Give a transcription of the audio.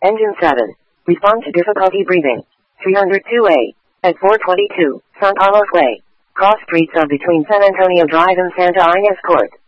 Engine 7. Respond to difficulty breathing. 302A. At 422, San Carlos Way. Cross streets of between San Antonio Drive and Santa Ynez Court.